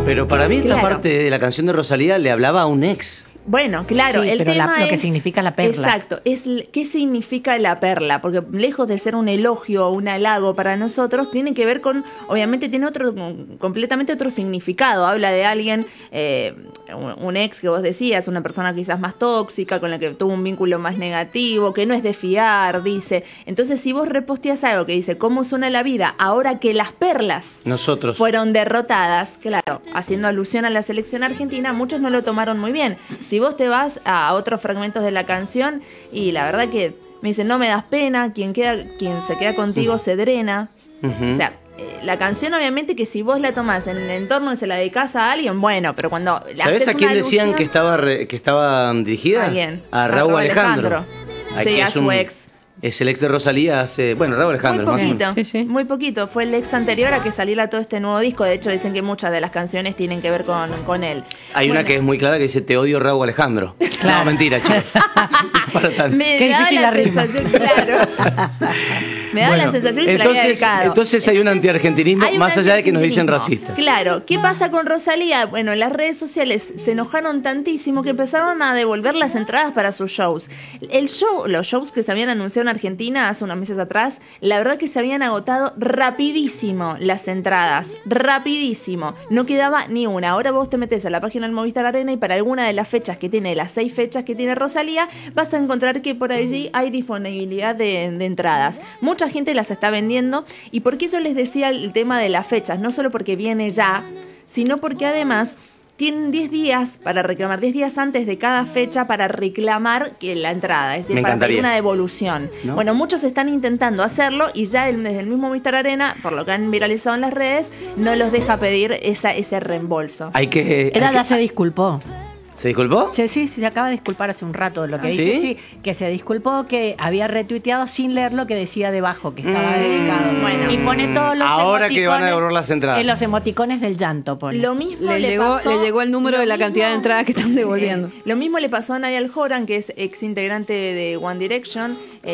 Pero para mí esta parte de la canción de Rosalía le hablaba a un ex. Bueno, claro, sí, el pero tema lo que es, significa la perla. Exacto, es qué significa la perla, porque lejos de ser un elogio o un halago para nosotros, tiene que ver con, obviamente tiene completamente otro significado. Habla de alguien, un ex que vos decías, una persona quizás más tóxica, con la que tuvo un vínculo más negativo, que no es de fiar, dice. Entonces, si vos reposteas algo que dice cómo suena la vida ahora que las perlas fueron derrotadas, claro, haciendo alusión a la selección argentina, muchos no lo tomaron muy bien. Si vos te vas a otros fragmentos de la canción y la verdad que me dicen, no me das pena, quien se queda contigo se drena. O sea, la canción obviamente que si vos la tomás en el entorno y se la dedicás a alguien, bueno, pero cuando ¿sabés a quién decían que estaba dirigida? ¿A quién? A Raúl Alejandro. Sí, a su ex. Es el ex de Rosalía hace... Bueno, Raúl Alejandro. Muy poquito, más o menos. Sí. Muy poquito. Fue el ex anterior a que saliera todo este nuevo disco. De hecho, dicen que muchas de las canciones tienen que ver con él. Hay una que es muy clara que dice, te odio Raúl Alejandro. Claro. No, mentira, chicos. Para tanto. Qué difícil la rima. Claro. Me da la sensación que se la había dedicado. Entonces hay un antiargentinismo más allá de que nos dicen racistas. Claro. ¿Qué pasa con Rosalía? Bueno, las redes sociales se enojaron tantísimo que empezaron a devolver las entradas para sus shows. Los shows que se habían anunciado en Argentina hace unos meses atrás, la verdad que se habían agotado rapidísimo las entradas. Rapidísimo. No quedaba ni una. Ahora vos te metés a la página del Movistar Arena y para alguna de las fechas que tiene, las 6 fechas que tiene Rosalía, vas a encontrar que por allí hay disponibilidad de entradas. Mucha gente las está vendiendo. ¿Y por qué yo les decía el tema de las fechas? No solo porque viene ya, sino porque además tienen 10 días para reclamar, 10 días antes de cada fecha para reclamar que la entrada, es decir, para pedir una devolución. ¿No? Bueno, muchos están intentando hacerlo y ya desde el mismo Movistar Arena, por lo que han viralizado en las redes, no los deja pedir ese reembolso. Se disculpó. ¿Se disculpó? Sí, se acaba de disculpar hace un rato. Lo que dice, sí, que se disculpó, que había retuiteado sin leer lo que decía debajo, que estaba dedicado. Bueno, y pone todos los ahora que van a devolver las entradas. En los emoticones del llanto pone. Lo mismo le llegó el número de la cantidad de entradas que están devolviendo. Lo mismo le pasó a Niall Horan, que es ex integrante de One Direction,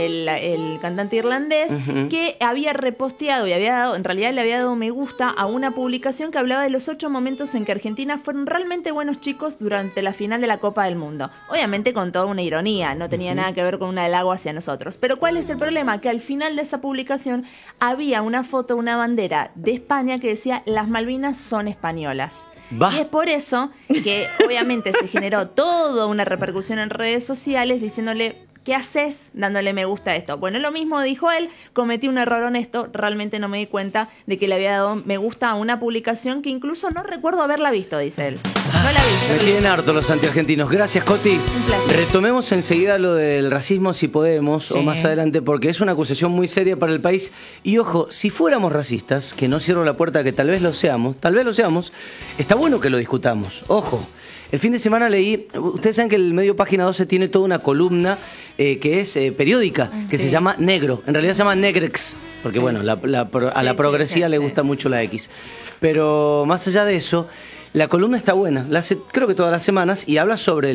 el cantante irlandés, que había reposteado y en realidad le había dado me gusta a una publicación que hablaba de los 8 momentos en que Argentina fueron realmente buenos chicos durante la final de la Copa del Mundo. Obviamente con toda una ironía, no tenía nada que ver con un halago hacia nosotros. Pero ¿cuál es el problema? Que al final de esa publicación había una foto, una bandera de España que decía las Malvinas son españolas. Y es por eso que obviamente se generó toda una repercusión en redes sociales diciéndole, ¿qué haces dándole me gusta a esto? Bueno, lo mismo dijo él, cometí un error honesto, realmente no me di cuenta de que le había dado me gusta a una publicación que incluso no recuerdo haberla visto, dice él. No la vi. Me tienen harto los antiargentinos. Gracias, Coti. Un placer. Retomemos enseguida lo del racismo si podemos, o más adelante, porque es una acusación muy seria para el país. Y ojo, si fuéramos racistas, que no cierro la puerta que tal vez lo seamos, está bueno que lo discutamos. Ojo. El fin de semana leí, ustedes saben que el medio Página 12 tiene toda una columna que es periódica, que se llama Negro. En realidad se llama Negrex, porque bueno, a la progresía le gusta mucho la X. Pero más allá de eso, la columna está buena, la hace creo que todas las semanas y habla sobre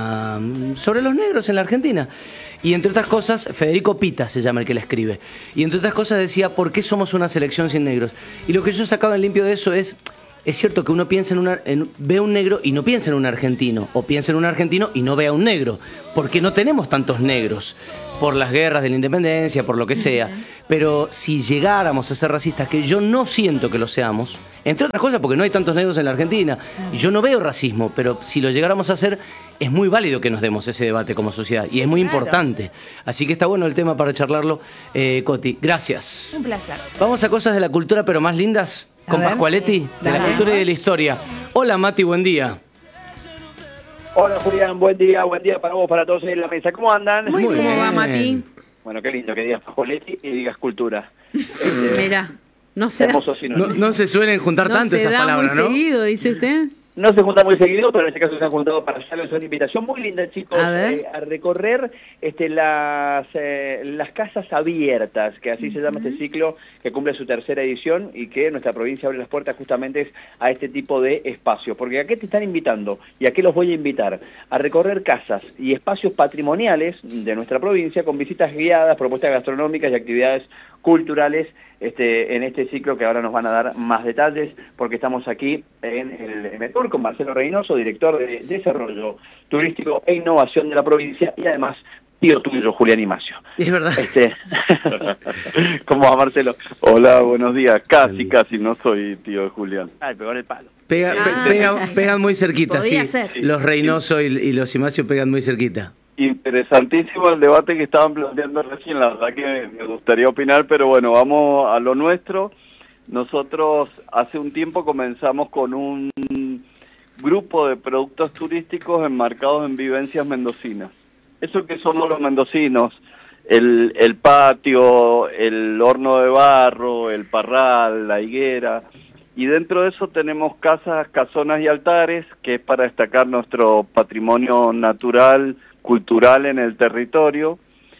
los negros en la Argentina. Y entre otras cosas, Federico Pita se llama el que la escribe. Y entre otras cosas decía, ¿por qué somos una selección sin negros? Y lo que yo sacaba en limpio de eso es cierto que uno piensa ve a un negro y no piensa en un argentino, o piensa en un argentino y no ve a un negro, porque no tenemos tantos negros, por las guerras de la independencia, por lo que sea. Pero si llegáramos a ser racistas, que yo no siento que lo seamos, entre otras cosas porque no hay tantos negros en la Argentina, y yo no veo racismo, pero si lo llegáramos a hacer, es muy válido que nos demos ese debate como sociedad, y es muy importante. Así que está bueno el tema para charlarlo, Coti. Gracias. Un placer. Vamos a cosas de la cultura, pero más lindas, con Pascualetti, de la cultura y de la historia. Hola, Mati, buen día. Hola, Julián, buen día para vos, para todos en la mesa. ¿Cómo andan? Muy bien. ¿Cómo va, Mati? Bueno, qué lindo que digas Pascualetti y digas cultura. Mira, no se no se suelen juntar tanto esas palabras, ¿no? No se da muy seguido, dice usted. No se juntan muy seguido, pero en este caso se han juntado para hacerles una invitación muy linda, chicos, a recorrer las casas abiertas, que así se llama este ciclo que cumple su 3ª edición y que nuestra provincia abre las puertas justamente a este tipo de espacios. Porque ¿a qué te están invitando? ¿Y a qué los voy a invitar? A recorrer casas y espacios patrimoniales de nuestra provincia con visitas guiadas, propuestas gastronómicas y actividades culturales en este ciclo, que ahora nos van a dar más detalles, porque estamos aquí en el METUR con Marcelo Reynoso, director de Desarrollo Turístico e Innovación de la provincia, y además tío tuyo, Julián Imacio. Es verdad. ¿Cómo va, Marcelo? Hola, buenos días. Casi, no soy tío de Julián. Ay, pegó en el palo. Pegan muy cerquita, sí. Podía ser. Los Reynoso y los Imacio pegan muy cerquita. Interesantísimo el debate que estaban planteando recién, la verdad que me gustaría opinar, pero bueno, vamos a lo nuestro. Nosotros hace un tiempo comenzamos con un grupo de productos turísticos enmarcados en vivencias mendocinas. Eso que somos los mendocinos, el patio, el horno de barro, el parral, la higuera, y dentro de eso tenemos casas, casonas y altares, que es para destacar nuestro patrimonio natural, cultural en el territorio.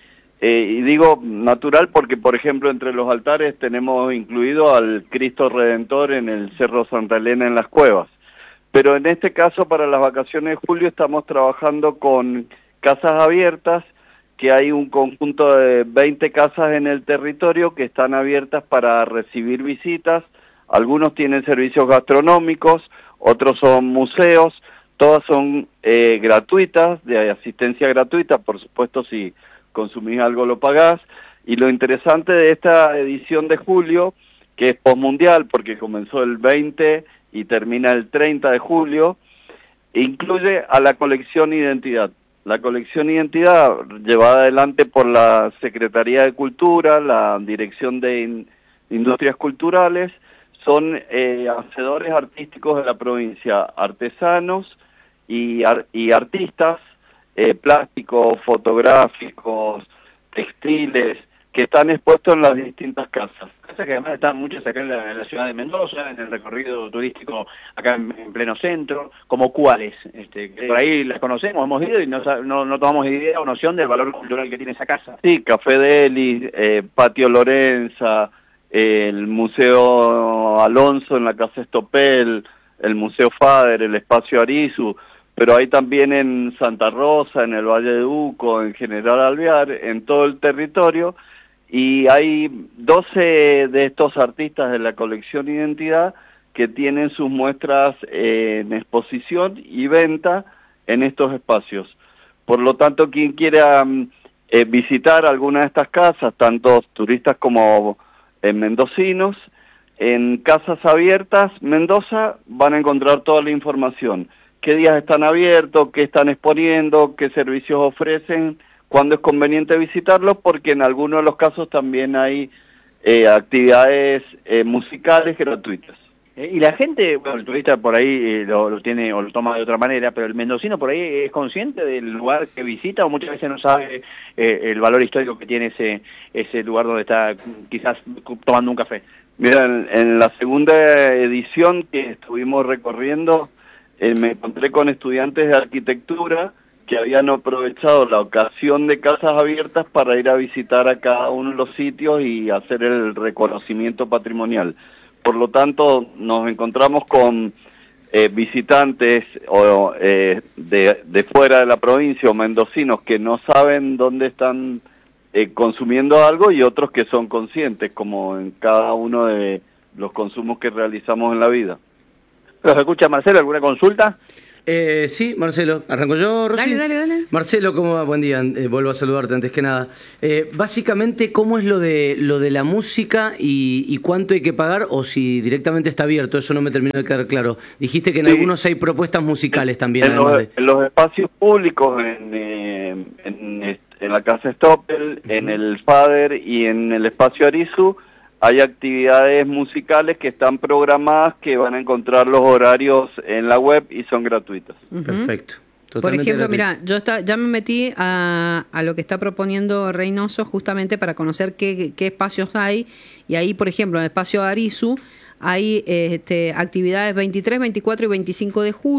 Y digo natural porque, por ejemplo, entre los altares tenemos incluido al Cristo Redentor en el Cerro Santa Elena en Las Cuevas. Pero en este caso, para las vacaciones de julio, estamos trabajando con casas abiertas, que hay un conjunto de 20 casas en el territorio que están abiertas para recibir visitas. Algunos tienen servicios gastronómicos, otros son museos, todas son gratuitas, de asistencia gratuita, por supuesto si consumís algo lo pagás. Y lo interesante de esta edición de julio, que es postmundial porque comenzó el 20 y termina el 30 de julio, incluye a la colección Identidad. La colección Identidad, llevada adelante por la Secretaría de Cultura, la Dirección de Industrias Culturales, son hacedores artísticos de la provincia, artesanos y artistas, plásticos, fotográficos, textiles, que están expuestos en las distintas casas. Casas que además están muchas acá en la ciudad de Mendoza, en el recorrido turístico acá en pleno centro, como cuáles. Por ahí las conocemos, hemos ido y no tomamos idea o noción del valor cultural que tiene esa casa. Sí, Café Deli, Patio Lorenza, el Museo Alonso en la Casa Estopel, el Museo Fader, el Espacio Arizu, pero hay también en Santa Rosa, en el Valle de Uco, en General Alvear, en todo el territorio, y hay 12 de estos artistas de la colección Identidad que tienen sus muestras en exposición y venta en estos espacios. Por lo tanto, quien quiera visitar alguna de estas casas, tanto turistas como mendocinos, en Casas Abiertas Mendoza van a encontrar toda la información. Qué días están abiertos, qué están exponiendo, qué servicios ofrecen, cuándo es conveniente visitarlos, porque en algunos de los casos también hay actividades musicales gratuitas. Y la gente, bueno, el turista por ahí lo tiene o lo toma de otra manera, pero el mendocino por ahí es consciente del lugar que visita o muchas veces no sabe el valor histórico que tiene ese lugar donde está quizás tomando un café. Mira, en la segunda edición que estuvimos recorriendo, me encontré con estudiantes de arquitectura que habían aprovechado la ocasión de Casas Abiertas para ir a visitar a cada uno de los sitios y hacer el reconocimiento patrimonial. Por lo tanto, nos encontramos con visitantes de fuera de la provincia o mendocinos que no saben dónde están consumiendo algo, y otros que son conscientes, como en cada uno de los consumos que realizamos en la vida. ¿Los escucha Marcelo? ¿Alguna consulta? Sí, Marcelo. ¿Arranco yo, Rosy? Dale. Marcelo, ¿cómo va? Buen día. Vuelvo a saludarte antes que nada. Básicamente, ¿cómo es lo de la música y cuánto hay que pagar, o si directamente está abierto? Eso no me terminó de quedar claro. Dijiste que en algunos hay propuestas musicales también. En los espacios públicos, en la Casa Stoppel, en el Fader y en el Espacio Arizu, hay actividades musicales que están programadas, que van a encontrar los horarios en la web y son gratuitas. Perfecto. Por ejemplo, mira, yo ya me metí a lo que está proponiendo Reynoso justamente para conocer qué espacios hay, y ahí, por ejemplo, en el espacio Arizu hay actividades 23, 24 y 25 de julio.